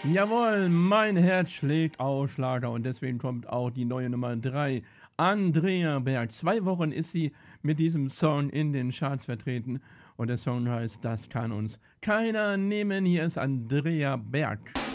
Jawohl, mein Herz schlägt auf Schlager und deswegen kommt auch die neue Nummer 3. Andrea Berg. 2 Wochen ist sie mit diesem Song in den Charts vertreten und der Song heißt Das kann uns keiner nehmen. Hier ist Andrea Berg.